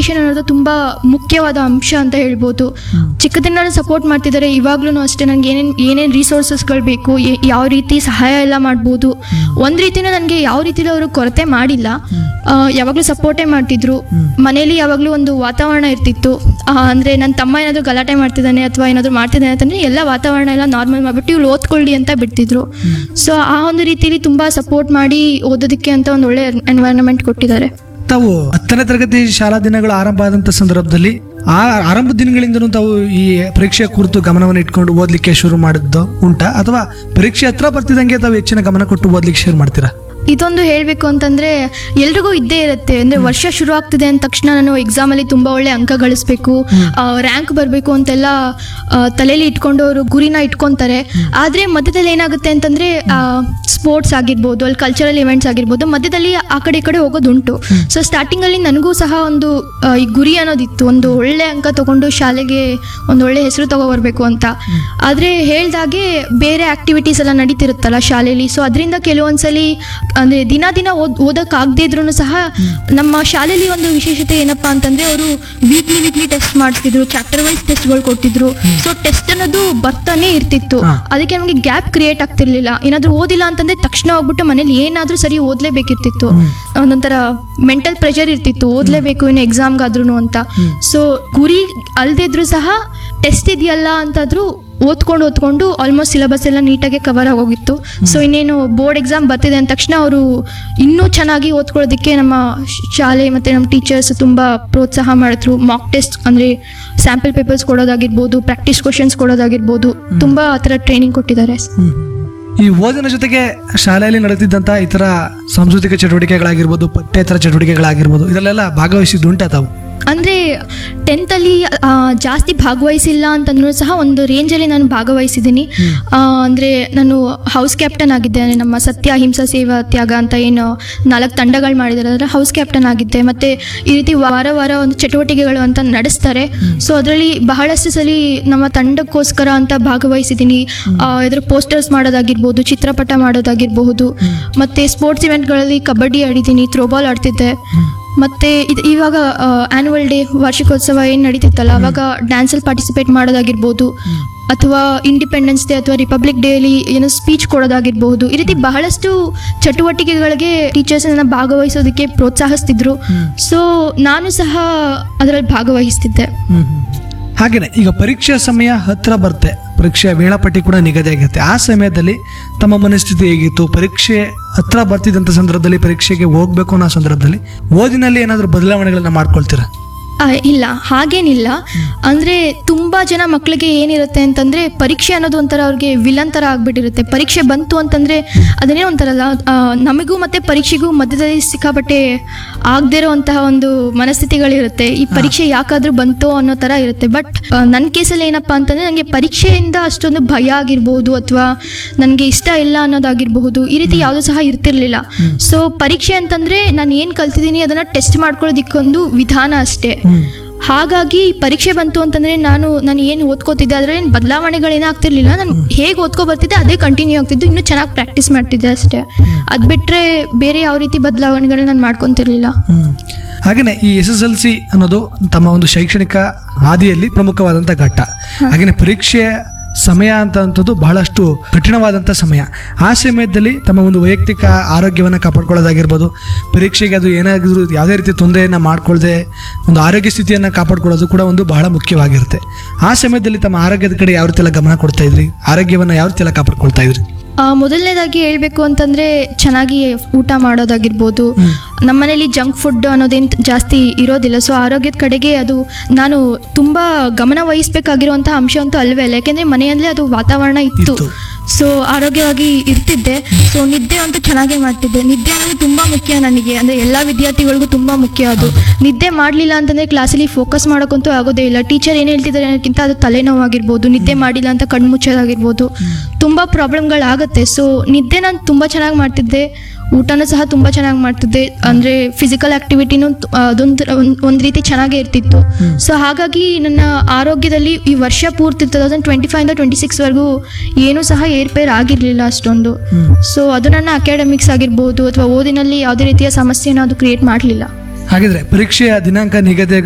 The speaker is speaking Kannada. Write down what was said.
ಎಜುಕೇಶನ್ ಅನ್ನೋದು ತುಂಬ ಮುಖ್ಯವಾದ ಅಂಶ ಅಂತ ಹೇಳ್ಬೋದು. ಚಿಕ್ಕದಿಂದಲೂ ಸಪೋರ್ಟ್ ಮಾಡ್ತಿದ್ದಾರೆ. ಇವಾಗ್ಲೂ ಅಷ್ಟೇ ನನಗೆ ಏನೇನು ರಿಸೋರ್ಸಸ್ಗಳು ಬೇಕು, ಯಾವ ರೀತಿ ಸಹಾಯ ಎಲ್ಲ ಮಾಡ್ಬೋದು, ಒಂದು ರೀತಿನೂ ನನಗೆ ಯಾವ ರೀತಿಲೂ ಅವರು ಕೊರತೆ ಮಾಡಿಲ್ಲ. ಯಾವಾಗಲೂ ಸಪೋರ್ಟೇ ಮಾಡ್ತಿದ್ರು. ಮನೇಲಿ ಯಾವಾಗಲೂ ಒಂದು ವಾತಾವರಣ ಇರ್ತಿತ್ತು. ಅಂದರೆ ನನ್ನ ತಮ್ಮ ಏನಾದರೂ ಗಲಾಟೆ ಮಾಡ್ತಿದ್ದಾನೆ ಅಥವಾ ಏನಾದರೂ ಮಾಡ್ತಿದ್ದಾನೆ ಅಂತಂದರೆ ಎಲ್ಲ ವಾತಾವರಣ ಎಲ್ಲ ನಾರ್ಮಲ್ ಮಾಡಿಬಿಟ್ಟು ಇವ್ರು ಓದ್ಕೊಳ್ಳಿ ಅಂತ ಬಿಡ್ತಿದ್ರು. ಸೊ ಆ ಒಂದು ರೀತಿಯಲ್ಲಿ ತುಂಬ ಸಪೋರ್ಟ್ ಮಾಡಿ ಓದೋದಕ್ಕೆ ಅಂತ ಒಂದು ಒಳ್ಳೆ ಎನ್ವೈರನ್ಮೆಂಟ್ ಕೊಟ್ಟಿದ್ದಾರೆ. ತಾವು 10ನೇ ತರಗತಿ ಶಾಲಾ ದಿನಗಳು ಆರಂಭ ಆದಂಥ ಸಂದರ್ಭದಲ್ಲಿ ಆ ಆರಂಭ ದಿನಗಳಿಂದನೂ ತಾವು ಈ ಪರೀಕ್ಷೆಯ ಕುರಿತು ಗಮನವನ್ನು ಇಟ್ಕೊಂಡು ಓದಲಿಕ್ಕೆ ಶುರು ಮಾಡಿದ್ದು ಉಂಟಾ, ಅಥವಾ ಪರೀಕ್ಷೆ ಹತ್ರ ಬರ್ತಿದ್ದಂಗೆ ತಾವು ಹೆಚ್ಚಿನ ಗಮನ ಕೊಟ್ಟು ಓದಲಿಕ್ಕೆ ಶುರು ಮಾಡ್ತೀರಾ? ಇದೊಂದು ಹೇಳಬೇಕು ಅಂತಂದರೆ ಎಲ್ರಿಗೂ ಇದ್ದೇ ಇರುತ್ತೆ. ಅಂದರೆ ವರ್ಷ ಶುರು ಆಗ್ತಿದೆ ಅಂದ ತಕ್ಷಣ ನಾನು ಎಕ್ಸಾಮಲ್ಲಿ ತುಂಬ ಒಳ್ಳೆ ಅಂಕ ಗಳಿಸ್ಬೇಕು, ರ್ಯಾಂಕ್ ಬರಬೇಕು ಅಂತೆಲ್ಲ ತಲೆಯಲ್ಲಿ ಇಟ್ಕೊಂಡು ಅವರು ಗುರಿನ ಇಟ್ಕೊತಾರೆ. ಆದರೆ ಮಧ್ಯದಲ್ಲಿ ಏನಾಗುತ್ತೆ ಅಂತಂದರೆ ಸ್ಪೋರ್ಟ್ಸ್ ಆಗಿರ್ಬೋದು, ಅಲ್ಲಿ ಕಲ್ಚರಲ್ ಇವೆಂಟ್ಸ್ ಆಗಿರ್ಬೋದು, ಮಧ್ಯದಲ್ಲಿ ಆ ಕಡೆ ಈ ಕಡೆ ಹೋಗೋದುಂಟು. ಸೊ ಸ್ಟಾರ್ಟಿಂಗಲ್ಲಿ ನನಗೂ ಸಹ ಒಂದು ಈ ಗುರಿ ಅನ್ನೋದಿತ್ತು, ಒಂದು ಒಳ್ಳೆ ಅಂಕ ತೊಗೊಂಡು ಶಾಲೆಗೆ ಒಂದು ಒಳ್ಳೆ ಹೆಸರು ತಗೊಬರ್ಬೇಕು ಅಂತ. ಆದರೆ ಹೇಳ್ದಾಗೆ ಬೇರೆ ಆ್ಯಕ್ಟಿವಿಟೀಸ್ ಎಲ್ಲ ನಡೀತಿರುತ್ತಲ್ಲ ಶಾಲೆಯಲ್ಲಿ. ಸೊ ಅದರಿಂದ ಕೆಲವೊಂದ್ಸಲಿ ಅಂದರೆ ದಿನ ಓದೋಕ್ಕಾಗದೇ ಇದ್ರೂ ಸಹ ನಮ್ಮ ಶಾಲೆಯಲ್ಲಿ ಒಂದು ವಿಶೇಷತೆ ಏನಪ್ಪ ಅಂತಂದರೆ ಅವರು ವೀಕ್ಲಿ ಟೆಸ್ಟ್ ಮಾಡಿಸ್ತಿದ್ರು, ಚಾಪ್ಟರ್ ವೈಸ್ ಟೆಸ್ಟ್ಗಳು ಕೊಟ್ಟಿದ್ರು. ಸೊ ಟೆಸ್ಟ್ ಅನ್ನೋದು ಬರ್ತಾನೆ ಇರ್ತಿತ್ತು. ಅದಕ್ಕೆ ನಮಗೆ ಗ್ಯಾಪ್ ಕ್ರಿಯೇಟ್ ಆಗ್ತಿರ್ಲಿಲ್ಲ. ಏನಾದರೂ ಓದಿಲ್ಲ ಅಂತಂದರೆ ತಕ್ಷಣ ಹೋಗ್ಬಿಟ್ಟು ಮನೇಲಿ ಏನಾದರೂ ಸರಿ ಓದಲೇಬೇಕಿರ್ತಿತ್ತು. ಒಂದೊಂಥರ ಮೆಂಟಲ್ ಪ್ರೆಷರ್ ಇರ್ತಿತ್ತು, ಓದಲೇಬೇಕು ಇನ್ನು ಎಕ್ಸಾಮ್ಗಾದ್ರೂ ಅಂತ. ಸೊ ಗುರಿ ಅಲ್ಲದೇ ಇದ್ರೂ ಸಹ ಟೆಸ್ಟ್ ಇದೆಯಲ್ಲ ಅಂತಾದರೂ ಓದ್ಕೊಂಡು ಆಲ್ಮೋಸ್ಟ್ ಸಿಲೆಬಸ್ ಎಲ್ಲ ನೀಟಾಗಿ ಕವರ್ ಆಗೋಗಿತ್ತು. ಸೊ ಇನ್ನೇನು ಬೋರ್ಡ್ ಎಕ್ಸಾಮ್ ಬರ್ತಿದೆ ಅಂದ ತಕ್ಷಣ ಅವರು ಇನ್ನೂ ಚೆನ್ನಾಗಿ ಓದ್ಕೊಳ್ಳೋದಕ್ಕೆ ನಮ್ಮ ಶಾಲೆ ಮತ್ತು ನಮ್ಮ ಟೀಚರ್ಸ್ ತುಂಬ ಪ್ರೋತ್ಸಾಹ ಮಾಡಿದ್ರು. ಮಾಕ್ ಟೆಸ್ಟ್ ಅಂದರೆ ಸ್ಯಾಂಪಲ್ ಪೇಪರ್ಸ್ ಕೊಡೋದಾಗಿರ್ಬೋದು, ಪ್ರಾಕ್ಟೀಸ್ ಕ್ವಶನ್ಸ್ ಕೊಡೋದಾಗಿರ್ಬೋದು, ತುಂಬ ಆ ಥರ ಟ್ರೈನಿಂಗ್ ಕೊಟ್ಟಿದ್ದಾರೆ. ಈ ಓದಿನ ಜೊತೆಗೆ ಶಾಲೆಯಲ್ಲಿ ನಡೆದಿದ್ದಂಥ ಇತರ ಸಾಂಸ್ಕೃತಿಕ ಚಟುವಟಿಕೆಗಳಾಗಿರ್ಬೋದು, ಪಠ್ಯೇತರ ಚಟುವಟಿಕೆಗಳಾಗಿರ್ಬೋದು, ಇದರಲ್ಲೆಲ್ಲ ಭಾಗವಹಿಸಿದ್ದು ಉಂಟಾ ತಾವು? ಅಂದರೆ 10th ಜಾಸ್ತಿ ಭಾಗವಹಿಸಿಲ್ಲ ಅಂತಂದ್ರೂ ಸಹ ಒಂದು ರೇಂಜಲ್ಲಿ ನಾನು ಭಾಗವಹಿಸಿದ್ದೀನಿ. ಅಂದರೆ ನಾನು ಹೌಸ್ ಕ್ಯಾಪ್ಟನ್ ಆಗಿದ್ದೆ. ನಮ್ಮ ಸತ್ಯ ಅಹಿಂಸಾ ಸೇವಾ ತ್ಯಾಗ ಅಂತ ಏನು 4 ತಂಡಗಳು ಮಾಡಿದ್ದಾರೆ, ಅದರ ಹೌಸ್ ಕ್ಯಾಪ್ಟನ್ ಆಗಿದ್ದೆ. ಮತ್ತು ಈ ರೀತಿ ವಾರ ಒಂದು ಚಟುವಟಿಕೆಗಳು ಅಂತ ನಡೆಸ್ತಾರೆ. ಸೊ ಅದರಲ್ಲಿ ಬಹಳಷ್ಟು ಸಲ ನಮ್ಮ ತಂಡಕ್ಕೋಸ್ಕರ ಅಂತ ಭಾಗವಹಿಸಿದ್ದೀನಿ. ಇದರ ಪೋಸ್ಟರ್ಸ್ ಮಾಡೋದಾಗಿರ್ಬೋದು, ಚಿತ್ರಪಟ ಮಾಡೋದಾಗಿರಬಹುದು, ಮತ್ತು ಸ್ಪೋರ್ಟ್ಸ್ ಇವೆಂಟ್ಗಳಲ್ಲಿ ಕಬಡ್ಡಿ ಆಡಿದ್ದೀನಿ, ಥ್ರೋಬಾಲ್ ಆಡ್ತಿದ್ದೆ. ಮತ್ತು ಇವಾಗ ಆ್ಯನ್ಯುವಲ್ ಡೇ ವಾರ್ಷಿಕೋತ್ಸವ ಏನು ನಡೀತಿತ್ತಲ್ಲ, ಅವಾಗ ಡ್ಯಾನ್ಸಲ್ಲಿ ಪಾರ್ಟಿಸಿಪೇಟ್ ಮಾಡೋದಾಗಿರ್ಬೋದು, ಅಥವಾ ಇಂಡಿಪೆಂಡೆನ್ಸ್ ಡೇ ಅಥವಾ ರಿಪಬ್ಲಿಕ್ ಡೇಲಿ ಏನೋ ಸ್ಪೀಚ್ ಕೊಡೋದಾಗಿರ್ಬಹುದು. ಈ ರೀತಿ ಬಹಳಷ್ಟು ಚಟುವಟಿಕೆಗಳಿಗೆ ಟೀಚರ್ಸನ್ನು ಭಾಗವಹಿಸೋದಕ್ಕೆ ಪ್ರೋತ್ಸಾಹಿಸ್ತಿದ್ರು. ಸೊ ನಾನು ಸಹ ಅದರಲ್ಲಿ ಭಾಗವಹಿಸ್ತಿದ್ದೆ. ಹಾಗೆಯೇ ಈಗ ಪರೀಕ್ಷೆಯ ಸಮಯ ಹತ್ತಿರ ಬರುತ್ತೆ, ಪರೀಕ್ಷೆಯ ವೇಳಾಪಟ್ಟಿ ಕೂಡ ನಿಗದಿಯಾಗಿರುತ್ತೆ. ಆ ಸಮಯದಲ್ಲಿ ತಮ್ಮ ಮನಸ್ಥಿತಿ ಹೇಗಿತ್ತು? ಪರೀಕ್ಷೆ ಹತ್ರ ಬರ್ತಿದ್ದಂಥ ಸಂದರ್ಭದಲ್ಲಿ, ಪರೀಕ್ಷೆಗೆ ಹೋಗ್ಬೇಕು ಅನ್ನೋ ಸಂದರ್ಭದಲ್ಲಿ ಓದಿನಲ್ಲಿ ಏನಾದರೂ ಬದಲಾವಣೆಗಳನ್ನ ಮಾಡ್ಕೊಳ್ತೀರಾ? ಇಲ್ಲ, ಹಾಗೇನಿಲ್ಲ. ಅಂದರೆ ತುಂಬ ಜನ ಮಕ್ಕಳಿಗೆ ಏನಿರುತ್ತೆ ಅಂತಂದರೆ ಪರೀಕ್ಷೆ ಅನ್ನೋದು ಒಂಥರ ಅವ್ರಿಗೆ ವಿಲನ್ ಥರ ಆಗಿಬಿಟ್ಟಿರುತ್ತೆ. ಪರೀಕ್ಷೆ ಬಂತು ಅಂತಂದರೆ ಅದನ್ನೇ ಒಂಥರಲ್ಲ, ನಮಗೂ ಮತ್ತು ಪರೀಕ್ಷೆಗೂ ಮಧ್ಯದಲ್ಲಿ ಸಿಕ್ಕಾಪಟ್ಟೆ ಆಗದೇ ಇರೋವಂತಹ ಒಂದು ಮನಸ್ಥಿತಿಗಳಿರುತ್ತೆ. ಈ ಪರೀಕ್ಷೆ ಯಾಕಾದರೂ ಬಂತೋ ಅನ್ನೋ ಥರ ಇರುತ್ತೆ. ಬಟ್ ನನ್ನ ಕೇಸಲ್ಲಿ ಏನಪ್ಪ ಅಂತಂದರೆ ನನಗೆ ಪರೀಕ್ಷೆಯಿಂದ ಅಷ್ಟೊಂದು ಭಯ ಆಗಿರ್ಬೋದು ಅಥವಾ ನನಗೆ ಇಷ್ಟ ಇಲ್ಲ ಅನ್ನೋದಾಗಿರಬಹುದು, ಈ ರೀತಿ ಯಾವುದೂ ಸಹ ಇರ್ತಿರ್ಲಿಲ್ಲ. ಸೊ ಪರೀಕ್ಷೆ ಅಂತಂದರೆ ನಾನು ಏನು ಕಲ್ತಿದ್ದೀನಿ ಅದನ್ನು ಟೆಸ್ಟ್ ಮಾಡ್ಕೊಳ್ಳೋದಕ್ಕೊಂದು ವಿಧಾನ ಅಷ್ಟೇ. ಹಾಗಾಗಿ ಪರೀಕ್ಷೆ ಬಂತು ಅಂತಂದರೆ ನಾನು ಏನು ಓದ್ಕೋತಿದ್ದೆ ಅದರಲ್ಲಿ ಏನು ಬದಲಾವಣೆಗಳೇನಾಗ್ತಿರ್ಲಿಲ್ಲ. ನಾನು ಹೇಗೆ ಓದ್ಕೊ ಬರ್ತಿದ್ದೆ ಅದೇ ಕಂಟಿನ್ಯೂ ಆಗ್ತಿದ್ದು, ಇನ್ನೂ ಚೆನ್ನಾಗಿ ಪ್ರಾಕ್ಟೀಸ್ ಮಾಡ್ತಿದ್ದೆ ಅಷ್ಟೇ. ಅದು ಬಿಟ್ಟರೆ ಬೇರೆ ಯಾವ ರೀತಿ ಬದಲಾವಣೆಗಳನ್ನ ನಾನು ಮಾಡ್ಕೊತಿರ್ಲಿಲ್ಲ. ಹಾಗೆಯೇ ಈ SSLC ಅನ್ನೋದು ತಮ್ಮ ಒಂದು ಶೈಕ್ಷಣಿಕ ಹಾದಿಯಲ್ಲಿ ಪ್ರಮುಖವಾದಂಥ ಘಟ್ಟ. ಹಾಗೆಯೇ ಪರೀಕ್ಷೆ ಸಮಯ ಅಂತಂಥದ್ದು ಬಹಳಷ್ಟು ಕಠಿಣವಾದಂಥ ಸಮಯ. ಆ ಸಮಯದಲ್ಲಿ ತಮ್ಮ ಒಂದು ವೈಯಕ್ತಿಕ ಆರೋಗ್ಯವನ್ನು ಕಾಪಾಡ್ಕೊಳ್ಳೋದಾಗಿರ್ಬೋದು, ಪರೀಕ್ಷೆಗೆ ಅದು ಏನಾದರೂ ಯಾವುದೇ ರೀತಿ ತೊಂದರೆಯನ್ನು ಮಾಡ್ಕೊಳ್ಳದೆ ಒಂದು ಆರೋಗ್ಯ ಸ್ಥಿತಿಯನ್ನು ಕಾಪಾಡ್ಕೊಳ್ಳೋದು ಕೂಡ ಒಂದು ಬಹಳ ಮುಖ್ಯವಾಗಿರುತ್ತೆ. ಆ ಸಮಯದಲ್ಲಿ ತಮ್ಮ ಆರೋಗ್ಯದ ಕಡೆ ಯಾವ ರೀತಿ ಎಲ್ಲ ಗಮನ ಕೊಡ್ತಾ ಇದ್ರಿ? ಆರೋಗ್ಯವನ್ನು ಯಾವ ರೀತಿ ಎಲ್ಲ ಕಾಪಾಡ್ಕೊಳ್ತಾ ಇದ್ರಿ? ಮೊದಲನೇದಾಗಿ ಹೇಳಬೇಕು ಅಂತಂದರೆ ಚೆನ್ನಾಗಿ ಊಟ ಮಾಡೋದಾಗಿರ್ಬೋದು. ನಮ್ಮನೇಲಿ ಜಂಕ್ ಫುಡ್ ಅನ್ನೋದೇನು ಜಾಸ್ತಿ ಇರೋದಿಲ್ಲ. ಸೊ ಆರೋಗ್ಯದ ಕಡೆಗೆ ಅದು ನಾನು ತುಂಬ ಗಮನ ವಹಿಸಬೇಕಾಗಿರುವಂಥ ಅಂಶ ಅಂತೂ ಅಲ್ವೇ ಅಲ್ಲ. ಯಾಕೆಂದರೆ ಮನೆಯಲ್ಲೇ ಅದು ವಾತಾವರಣ ಇತ್ತು. ಸೊ ಆರೋಗ್ಯವಾಗಿ ಇರ್ತಿದ್ದೆ. ಸೊ ನಿದ್ದೆ ಅಂತೂ ಚೆನ್ನಾಗೇ ಮಾಡ್ತಿದ್ದೆ. ನಿದ್ದೆ ಅನ್ನೋದು ತುಂಬ ಮುಖ್ಯ ನನಗೆ, ಅಂದರೆ ಎಲ್ಲ ವಿದ್ಯಾರ್ಥಿಗಳಿಗೂ ತುಂಬ ಮುಖ್ಯ ಅದು. ನಿದ್ದೆ ಮಾಡಲಿಲ್ಲ ಅಂತಂದರೆ ಕ್ಲಾಸಲ್ಲಿ ಫೋಕಸ್ ಮಾಡೋಕ್ಕಂತೂ ಆಗೋದೇ ಇಲ್ಲ. ಟೀಚರ್ ಏನು ಹೇಳ್ತಿದ್ದಾರೆ ಅನ್ನೋಕ್ಕಿಂತ ಅದು ತಲೆನೋವಾಗಿರ್ಬೋದು, ನಿದ್ದೆ ಮಾಡಿಲ್ಲ ಅಂತ ಕಣ್ಣು ಮುಚ್ಚೋದಾಗಿರ್ಬೋದು, ತುಂಬ ಪ್ರಾಬ್ಲಮ್ಗಳಾಗುತ್ತೆ. ಸೊ ನಿದ್ದೆ ನಾನು ತುಂಬ ಚೆನ್ನಾಗಿ ಮಾಡ್ತಿದ್ದೆ. ಊಟನೂ ಸಹ ತುಂಬ ಚೆನ್ನಾಗಿ ಮಾಡ್ತಿದ್ದೆ. ಅಂದರೆ ಫಿಸಿಕಲ್ ಆ್ಯಕ್ಟಿವಿಟಿನೂ ಒಂದು ರೀತಿ ಚೆನ್ನಾಗೇ ಇರ್ತಿತ್ತು. ಸೊ ಹಾಗಾಗಿ ನನ್ನ ಆರೋಗ್ಯದಲ್ಲಿ ಈ ವರ್ಷ ಪೂರ್ತಿ 2025 26ವರೆಗೂ ಏನೂ ಸಹ ಏರ್ಪೇರ್ ಆಗಿರಲಿಲ್ಲ ಅಷ್ಟೊಂದು. ಸೊ ಅದು ನನ್ನ ಅಕಾಡೆಮಿಕ್ಸ್ ಆಗಿರ್ಬೋದು ಅಥವಾ ಓದಿನಲ್ಲಿ ಯಾವುದೇ ರೀತಿಯ ಸಮಸ್ಯೆನ ಅದು ಕ್ರಿಯೇಟ್ ಮಾಡಲಿಲ್ಲ. ಹಾಗಿದ್ರೆ ಪರೀಕ್ಷೆಯ ದಿನಾಂಕ ನಿಗದಿ